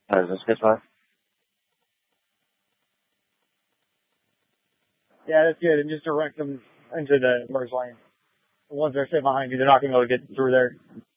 Is this good spot? Yeah, that's good. And just direct them into the merge lane. The ones that are sitting behind you, they're not going to be able to get through there.